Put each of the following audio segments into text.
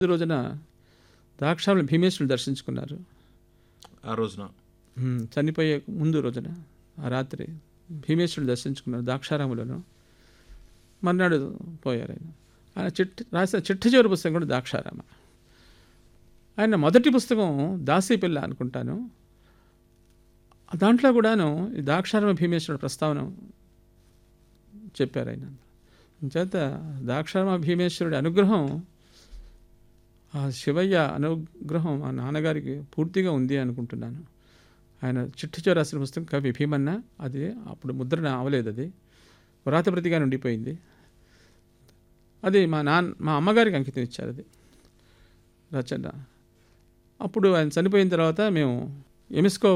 రోజున ద్రాక్షారామం భీమేశ్వరుని దర్శించుకున్నారు. ఆ రోజున చనిపోయే ముందు రోజున ఆ రాత్రి భీమేశ్వరుని దర్శించుకున్నారు ద్రాక్షారాములను. మర్నాడు పోయారు. ఆయన రాసిన చిట్ట చివరి పుస్తకం కూడా ద్రాక్షారామ. ఆయన మొదటి పుస్తకం దాసీపిల్ల అనుకుంటాను. దాంట్లో కూడాను ఈ ద్రాక్షారామ భీమేశ్వరుడు ప్రస్తావన చెప్పారు ఆయన. చేత ద్రాక్షారామ భీమేశ్వరుడి అనుగ్రహం, ఆ శివయ్య అనుగ్రహం మా నాన్నగారికి పూర్తిగా ఉంది అనుకుంటున్నాను. ఆయన చిట్ట చివరి రాసిన పుస్తకం కవి భీమన్న. అది అప్పుడు ముద్రణ అవ్వలేదు, అది వ్రాతప్రతిగానే ఉండిపోయింది. అది మా అమ్మగారికి అంకితం ఇచ్చారు అది రచన. అప్పుడు ఆయన చనిపోయిన తర్వాత మేము ఎమిస్కో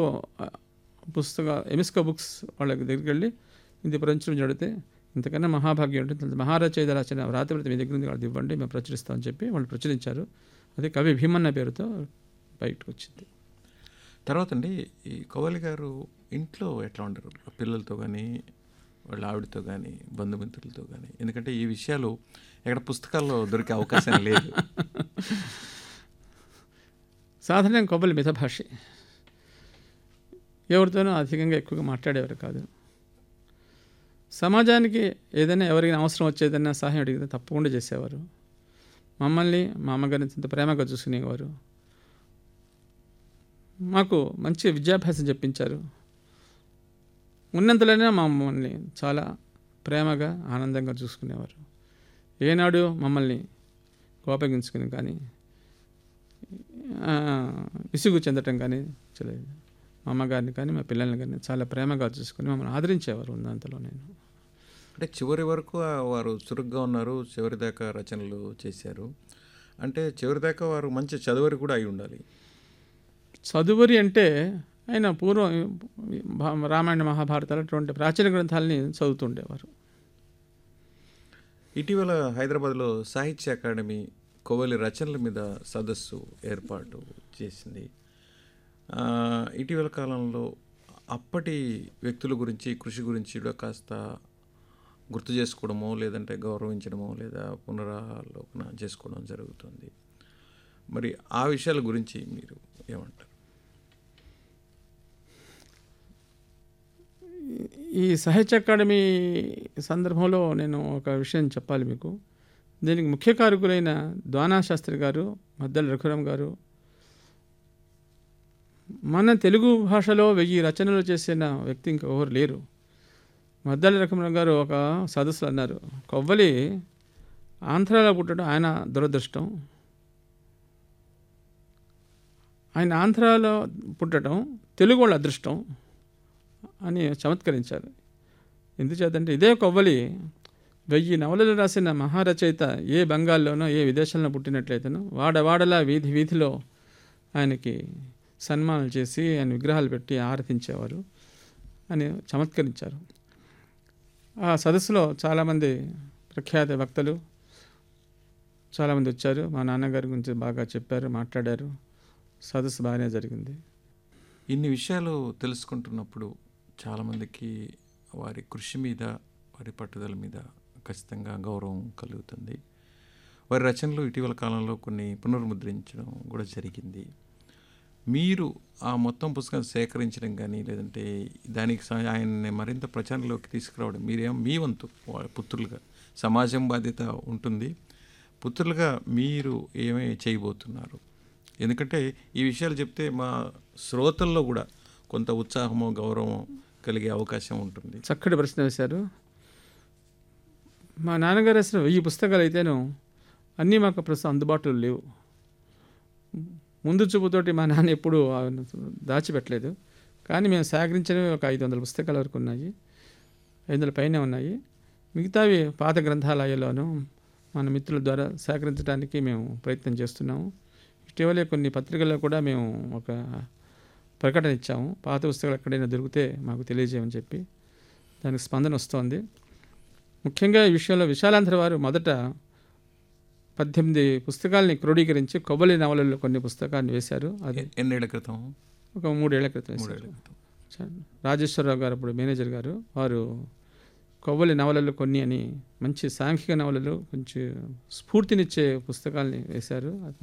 బుక్స్ వాళ్ళ దగ్గరికి వెళ్ళి ఇది ప్రచురించడం జరిగితే, ఇంతకన్నా మహాభాగ్యం ఉంటుంది, మహారచయిత రచన వ్రాతప్రతి మీ దగ్గర ఉంది, వాళ్ళది ఇవ్వండి, మేము ప్రచురిస్తామని చెప్పి వాళ్ళు ప్రచురించారు. అది కవి భీమన్న పేరుతో బయటకు వచ్చింది. తర్వాత అండి, ఈ కోవలి గారు ఇంట్లో ఎట్లా ఉంటారు? పిల్లలతో కానీ, వాళ్ళ ఆవిడతో కానీ, బంధుమిత్రులతో కానీ? ఎందుకంటే ఈ విషయాలు ఎక్కడ పుస్తకాల్లో దొరికే అవకాశం లేదు. సాధారణంగా కోవలి మితభాషి, ఎవరితోనూ అధికంగా ఎక్కువగా మాట్లాడేవారు కాదు. సమాజానికి ఏదైనా ఎవరికైనా అవసరం వచ్చేదైనా సహాయం అడిగితే తప్పకుండా చేసేవారు. మమ్మల్ని మా అమ్మగారిని ఇంత ప్రేమగా చూసుకునేవారు. మాకు మంచి విద్యాభ్యాసం చెప్పించారు. ఉన్నంతలోనే మా మమ్మల్ని చాలా ప్రేమగా ఆనందంగా చూసుకునేవారు. ఏనాడు మమ్మల్ని కోపగించుకుని కానీ విసుగు చెందటం కానీ చేయలేదు. మా అమ్మగారిని కానీ మా పిల్లల్ని కానీ చాలా ప్రేమగా చూసుకుని మమ్మల్ని ఆదరించేవారు ఉన్నంతలో. నేను అంటే చివరి వరకు వారు చురుగ్గా ఉన్నారు, చివరి దాకా రచనలు చేశారు. అంటే చివరి దాకా వారు మంచి చదువరి కూడా అయి ఉండాలి. చదువరి అంటే ఆయన పూర్వం రామాయణ మహాభారతాలు అటువంటి ప్రాచీన గ్రంథాలని చదువుతుండేవారు. ఇటీవల హైదరాబాద్లో సాహిత్య అకాడమీ కోవలి రచనల మీద సదస్సు ఏర్పాటు చేసింది. ఇటీవల కాలంలో అప్పటి వ్యక్తుల గురించి, కృషి గురించి కూడా కాస్త గుర్తు చేసుకోవడమో, లేదంటే గౌరవించడమో, లేదా పునరాలోకన చేసుకోవడం జరుగుతుంది. మరి ఆ విషయాల గురించి మీరు ఏమంటారు? ఈ సాహిత్య అకాడమీ సందర్భంలో నేను ఒక విషయం చెప్పాలి మీకు. దీనికి ముఖ్య కారకులైన ద్వానా శాస్త్రి గారు, మద్దెల రఘురాం గారు, మన తెలుగు భాషలో 1000 రచనలు చేసిన వ్యక్తి ఇంకెవరు లేరు. మద్దెల రఘురాం గారు ఒక సదస్సులో అన్నారు, కొవ్వలి ఆంధ్రాలో పుట్టడం ఆయన దురదృష్టం, ఆయన ఆంధ్రాలో పుట్టడం తెలుగు వాళ్ళ అదృష్టం అని చమత్కరించారు. ఎందుచేతంటే ఇదే కొవ్వలి 1000 నవలలు రాసిన మహారచయిత ఏ బెంగాల్లోనో ఏ విదేశాల్లో పుట్టినట్లయితేనో వాడవాడలా వీధి వీధిలో ఆయనకి సన్మానాలు చేసి ఆయన విగ్రహాలు పెట్టి ఆరాధించేవారు అని చమత్కరించారు. ఆ సదస్సులో చాలామంది ప్రఖ్యాత వక్తలు చాలామంది వచ్చారు. మా నాన్నగారి గురించి బాగా చెప్పారు, మాట్లాడారు. సదస్సు బాగానే జరిగింది. ఇన్ని విషయాలు తెలుసుకుంటున్నప్పుడు చాలామందికి వారి కృషి మీద, వారి పట్టుదల మీద ఖచ్చితంగా గౌరవం కలుగుతుంది. వారి రచనలు ఇటీవల కాలంలో కొన్ని పునర్ముద్రించడం కూడా జరిగింది. మీరు ఆ మొత్తం పుస్తకాన్ని సేకరించడం కానీ, లేదంటే దానికి ఆయన్ని మరింత ప్రచారంలోకి తీసుకురావడం, మీరేమో మీ వంతు పుత్రులుగా, సమాజం బాధ్యత ఉంటుంది, పుత్రులుగా మీరు ఏమీ చేయబోతున్నారు? ఎందుకంటే ఈ విషయాలు చెప్తే మా శ్రోతల్లో కూడా కొంత ఉత్సాహమో గౌరవం కలిగే అవకాశం ఉంటుంది. చక్కటి ప్రశ్న వేశారు. మా నాన్నగారు రాసిన 1000 పుస్తకాలు అయితేనూ అన్నీ మాకు ప్రస్తుతం అందుబాటులో లేవు. ముందు చూపుతోటి మా నాన్న ఎప్పుడూ దాచిపెట్టలేదు. కానీ మేము సేకరించినవి ఒక 500 పుస్తకాల వరకు ఉన్నాయి, 500 పైనే ఉన్నాయి. మిగతావి పాత గ్రంథాలయాల్లోనూ మన మిత్రుల ద్వారా సేకరించడానికి మేము ప్రయత్నం చేస్తున్నాము. ఇటీవలే కొన్ని పత్రికల్లో కూడా మేము ఒక ప్రకటన ఇచ్చాము, పాత పుస్తకాలు ఎక్కడైనా దొరికితే మాకు తెలియజేయమని చెప్పి. దానికి స్పందన వస్తోంది. ముఖ్యంగా ఈ విషయంలో విశాలాంధ్ర వారు మొదట 18 పుస్తకాలని క్రోడీకరించి కొవ్వలి నవలల్లో కొన్ని పుస్తకాన్ని వేశారు. అది ఎన్నేళ్ల క్రితం? ఒక 3 ఏళ్ల క్రితం వేశారు. రాజేశ్వరరావు గారు అప్పుడు మేనేజర్ గారు, వారు కొవ్వలి నవలలు కొన్ని అని మంచి సాంఘిక నవలలు, కొంచెం స్ఫూర్తినిచ్చే పుస్తకాల్ని వేశారు.